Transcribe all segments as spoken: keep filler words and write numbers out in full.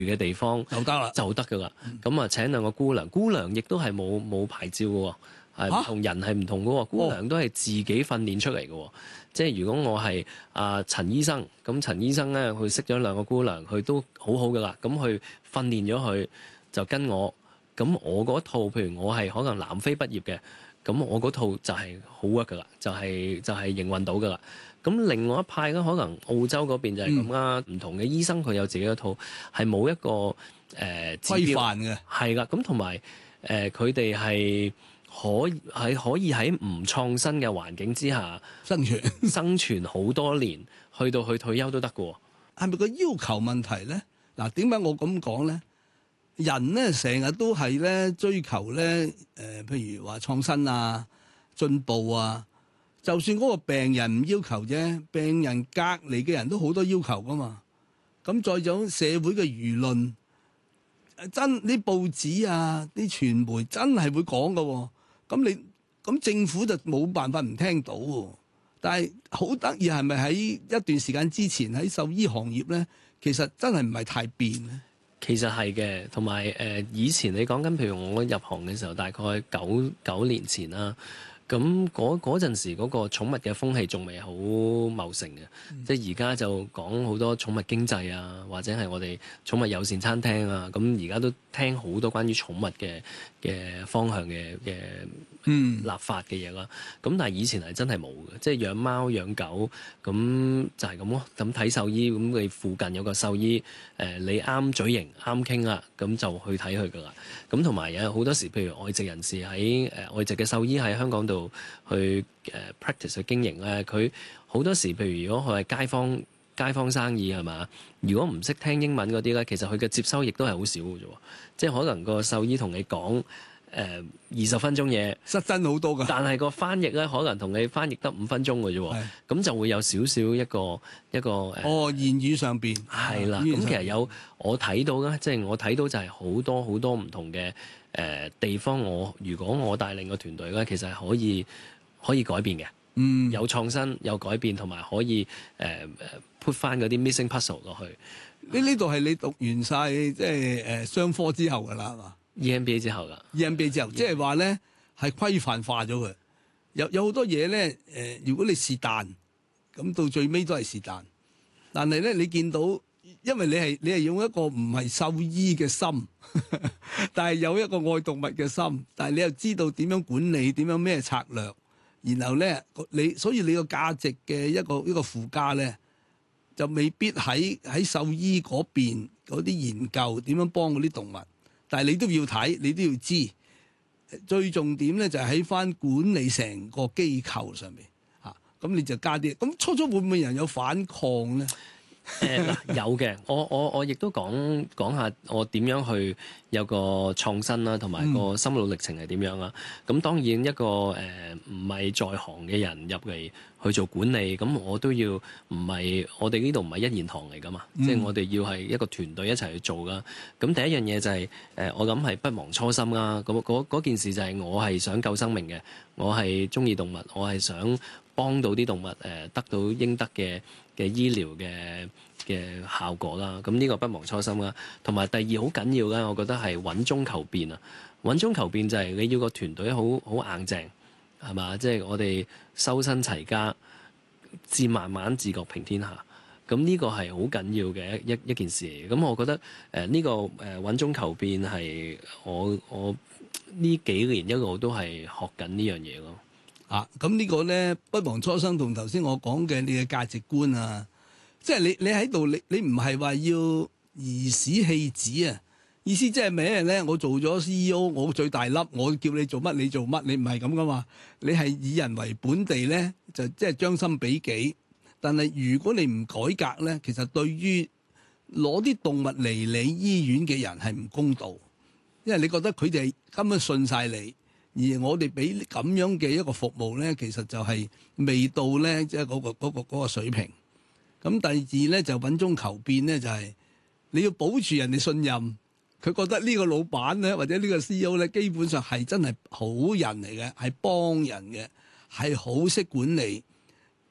嘅地方就得啦， 就得噶啦。咁啊、嗯、請兩個姑娘，姑娘亦都係冇冇牌照嘅喎，係同人係唔同嘅喎。姑娘都係自己訓練出嚟嘅喎。即係如果我係啊陳醫生，咁陳醫生咧佢識咗兩個姑娘，佢都好好噶啦。咁佢訓練咗佢就跟我，咁我嗰套譬如我係可能南非畢業嘅，咁我嗰套就係好 work 噶啦，就係、是、就係、是、營運到噶啦。咁另外一派咧，可能澳洲嗰邊就係咁啦，唔、嗯、同嘅醫生佢有自己一套，係冇一個誒、呃、 規範嘅， 係啦。咁同埋誒佢哋係可係可以喺唔創新嘅環境之下生存生存好多年，去到去退休都得嘅喎。 係咪個要求問題咧？嗱，點解我咁講咧？人咧成日都係咧追求咧誒、呃，譬如話創新啊、進步啊。就算嗰個病人唔要求啫，病人隔離嘅人都好多要求噶嘛。咁再有社會嘅輿論，真啲報紙啊、啲傳媒真係會講噶喎。咁你咁政府就冇辦法唔聽到喎。但係好得意係咪喺一段時間之前喺獸醫行業咧，其實真係唔係太變咧？ 其實係嘅，同埋誒以前你講緊，譬如我入行嘅時候，大概九九年前啦。咁嗰嗰陣時嗰個寵物嘅風氣仲未好茂盛嘅，嗯、即係而家就講好多寵物經濟啊，或者係我哋寵物友善餐廳啊，咁而家都聽好多關於寵物嘅嘅方向嘅嘅立法嘅嘢啦。咁、嗯、但係以前係真係冇嘅，即係養貓養狗咁就係咁咯。咁睇獸醫，咁你附近有個獸醫，誒、呃、你啱嘴型啱傾啦，咁就去睇佢噶啦。咁同埋有好多時，譬如外籍人士喺誒、呃、外籍嘅獸醫喺香港度去誒 practice 去經營咧，佢好多時譬如如果佢係街坊街坊生意係嘛，如果唔識聽英文嗰啲咧，其實佢嘅接收亦都係好少嘅啫。即係可能個獸醫同你講誒二十分鐘嘢， 失真好多㗎。 但係個翻譯咧，可能同你翻譯得五分鐘嘅啫。咁是就會有少少一個一個誒。 哦，言語上邊係啦。咁其實有我睇到咧，即係我睇到就係好多好多唔同嘅。誒、呃、地方我如果我帶領個團隊咧，其實係可以可以改變嘅，嗯，有創新有改變，同埋可以誒誒 put 翻嗰啲 missing puzzle 落去。 呢呢度係你讀完晒即係誒商科之後㗎啦，係嘛 ？E M B A 之後㗎 ，E M B A 之後，即係話咧係規範化咗佢。有有好多嘢咧誒，如果你是但咁到最尾都係是但，但係咧你見到。因為你係你係用一個唔係獸醫嘅心，但係有一個愛動物嘅心，但係你又知道點樣管理，點樣咩策略，然後咧你所以你個價值嘅一個一個附加咧，就未必喺喺獸醫嗰邊嗰啲研究點樣幫嗰啲動物，但係你都要睇，你都要知。最重點咧就係喺翻管理成個機構上面嚇，咁、啊、你就加啲。咁初初會唔會有人有反抗咧？ 誒嗱、呃、有嘅，我我我亦都講講下我點樣去有個創新啦，同埋個心路歷程係點樣啦。咁、嗯、當然一個誒唔係在行嘅人入嚟去做管理，咁我都要唔係我哋呢度唔係一言堂嚟噶嘛，即係、嗯、我哋要係一個團隊一齊去做噶。咁第一樣嘢就係、是、誒、呃，我諗係不忘初心啦。咁嗰件事就係我係想救生命嘅，我係中意動物，我係想幫到啲動物誒、呃、得到應得嘅嘅醫療嘅嘅效果啦，咁呢個不忘初心啦。同埋第二好緊要咧，我覺得係穩中求變啊。穩中求變就係你要個團隊好好硬淨，係嘛？即係我哋修身齊家，至慢慢治國平天下。咁呢個係好緊要嘅一一一件事嚟。咁我覺得誒呢、呃呢個誒穩中求變係我我呢幾年一路都係學緊呢樣嘢咯。 啊，咁呢個咧不忘初心同頭先我講嘅你嘅價值觀啊，即係你你喺度你你唔係話要頤指氣指啊，意思即係咩咧？我做咗 C E O， 我最大粒，我叫你做乜你做乜，你唔係咁噶嘛？你係以人為本地咧，就即係將心比己。但係如果你唔改革咧，其實對於攞啲動物嚟你醫院嘅人係唔公道，因為你覺得佢哋根本信晒你。而我哋俾咁樣嘅一個服務咧，其實就係未到咧，即係嗰個嗰個嗰個水平。咁第二咧就穩中求變咧，就係你要保住人哋信任，佢覺得呢個老闆咧或者呢個 C E O 咧，基本上係真係好人嚟嘅，係幫人嘅，係好識管理。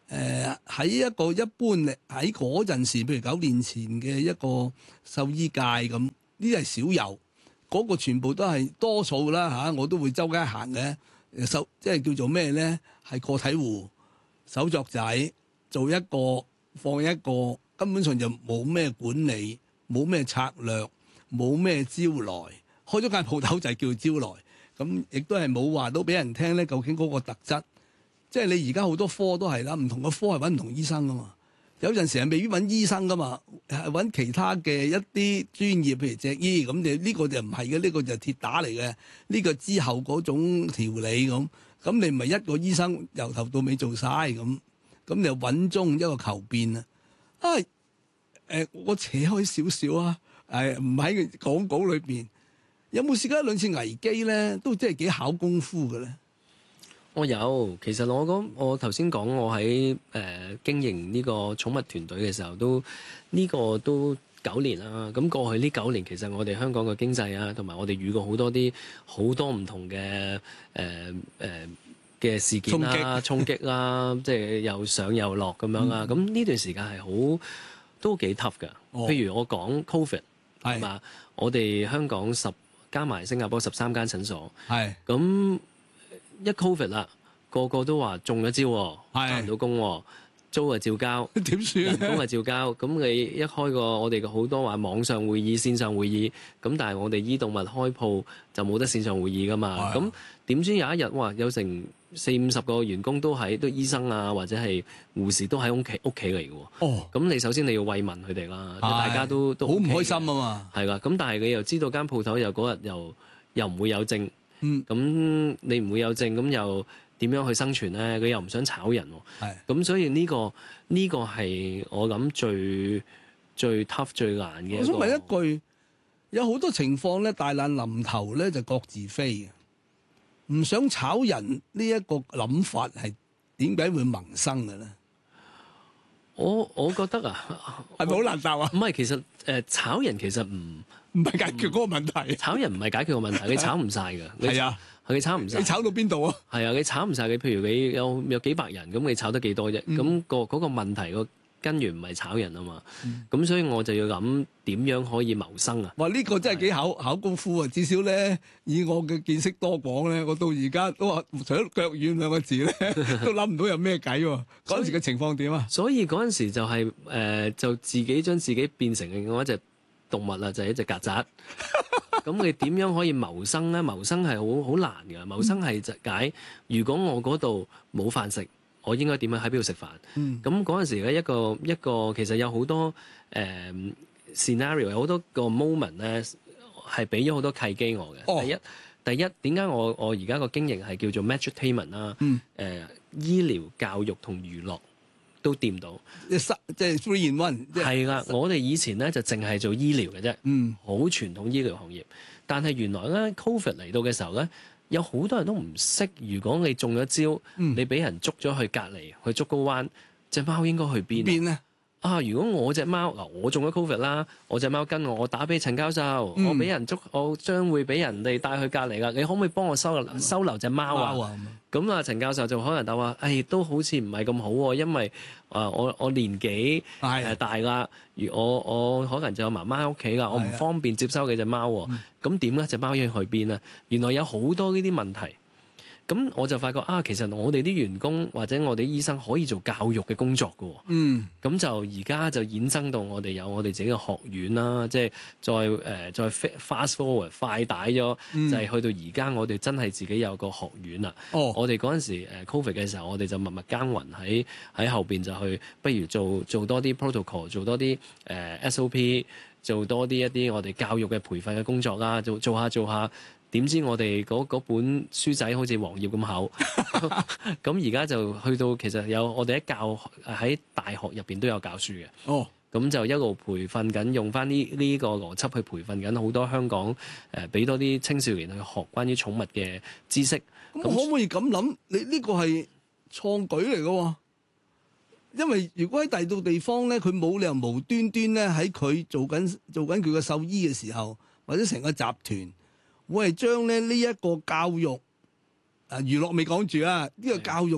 誒喺一個一般喺嗰陣時，譬如九年前嘅一個獸醫界咁，呢啲係少有，嗰、嗰個全部都係多數啦嚇，我都會周街行嘅，手即係叫做咩咧？係個體戶手作仔做一個放一個，根本上就冇咩管理，冇咩策略，冇咩招來，開咗間鋪頭就係叫招來，咁亦都係冇話到俾人聽咧，究竟嗰個特質。即係你而家好多科都係啦，唔同嘅科係揾唔同醫生噶嘛。有陣時係未必揾醫生噶嘛，係揾其他嘅一啲專業，譬如脊醫咁。你呢個就唔係嘅，呢個就鐵打嚟嘅。呢個之後嗰種調理咁，咁你唔係一個醫生由頭到尾做晒咁，咁你就揾中一個求變啊！啊誒，我扯開少少啊，誒唔喺廣告裏邊有冇試過一兩次危機咧？都真係幾考功夫嘅咧。 我有，其實我講我頭先講我喺誒、呃、經營呢個寵物團隊嘅時候，都呢、呢個都九年啦。咁過去呢九年，其實我哋香港嘅經濟啊，同埋我哋遇過好多啲好多唔同嘅誒誒嘅事件啦、衝擊啦，即係又上又落咁樣啦。咁呢、嗯、段時間係好都幾 tough 㗎。哦、譬如我講 Covid 係嘛是，我哋香港十加埋新加坡十三間診所，係咁。一 Covid 啦，個個都話中咗招喎，返唔到工喎，租啊照交，點算？人工啊照交。咁你一開個我哋嘅好多話網上會議、線上會議，咁但係我哋醫動物開鋪就冇得線上會議噶嘛。咁點知有一日哇，有成四五十個員工都喺，都醫生啊或者係護士都喺屋企屋企嚟嘅喎。哦，咁你首先你要慰問佢哋啦，的大家都都好唔開心啊嘛。係啦，咁但係你又知道間鋪頭又嗰日又又唔會有症。嗯，咁你唔會有症，咁又點樣去生存咧？佢又唔想炒人喎，係，咁所以呢個呢個係我諗最最 tough 最難嘅。我想問一句，有好多情況咧，大難臨頭咧就各自飛嘅，唔想炒人呢一個諗法係點解會萌生嘅咧？我我覺得啊，係咪好難答啊？唔係，其實誒、呃、炒人其實唔。唔係解決嗰個問題，炒人唔係解決個問題，你炒唔晒㗎。係啊，你炒唔晒。你炒到邊度啊？係啊，你炒唔晒。你譬如你有有幾百人，咁你炒得幾多啫？咁、嗯、個嗰個問題個根源唔係炒人啊嘛。咁、嗯、所以我就要諗點樣可以謀生啊。哇！呢、呢個真係幾考考功夫啊！至少咧，以我嘅見識多廣咧，我到而家都話除咗腳軟兩個字咧，都諗唔到有咩計喎。嗰陣時嘅情況點啊？所以嗰陣時就係、是、誒、呃，就自己將自己變成另外一隻動物啦，就係、是、一隻曱甴。咁你點樣可以謀生咧？謀生係好好難嘅。謀生係就解，如果我嗰度冇飯食，我應該點樣喺邊度食飯？咁嗰陣時咧，一個一個其實有好多誒、呃、scenario，有好多個 moment 咧，係俾咗好多契機我嘅。哦、第一，第一點解我我而家個經營係叫做 medutainment 啦？誒，醫療、教育同娛樂都掂到，即係 three in one。係啦，我哋以前咧就淨係做醫療嘅啫，嗯，好傳統醫療行業。但係原來咧 Covid 嚟到嘅時候咧，有好多人都唔識。如果你中咗招，嗯、你俾人捉咗去隔離，去竹篙灣，隻貓應該去邊？邊咧？啊！如果我隻貓嗱，我中咗 Covid 啦，我隻貓跟我，我打俾陳教授，嗯、我俾人捉，我將會俾人哋帶去隔離噶。你可唔可以幫我收收留隻貓啊？咁啊，陳教授就可能答話，誒、哎，都好似唔係咁好喎，因為啊、呃，我我年紀誒大啦，如我我可能就有媽媽喺屋企啦，我唔方便接收佢隻貓喎。咁點咧？隻貓應該去邊啊？原來有好多呢啲問題。咁我就發覺啊，其實我哋啲員工或者我哋啲醫生可以做教育嘅工作㗎喎。嗯。咁就而家就衍生到我哋有我哋自己嘅學院啦，即係再誒、呃、再 fast forward 快帶咗，嗯、就係去到而家我哋真係自己有個學院啦。哦。我哋嗰陣時誒 Covid 嘅時候，我哋就默默耕耘喺喺後邊就去，不如做做多啲 protocol，做多啲誒、呃、S O P，做多啲一啲我哋教育嘅培訓嘅工作啦，做做下做下。點知我哋嗰本書仔好似黃頁咁厚，咁而家就去到其實有我哋喺教喺大學入邊都有教書嘅。哦，咁就一路培訓緊，用翻呢呢個邏輯去培訓緊好多香港誒，俾、呃、多啲青少年去學關於寵物嘅知識。咁可唔可以咁諗？你呢個係創舉嚟嘅喎，因為如果喺第二度地方咧，佢冇理由無端端咧喺佢做緊做緊佢嘅獸醫嘅時候，或者成個集團。會係將咧呢一個教育啊娛樂未講住啊，呢、這個教育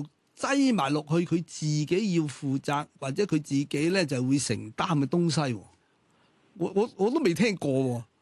擠埋落去佢自己要負責或者佢自己咧就會承擔嘅東西喎。我我我都未聽過喎。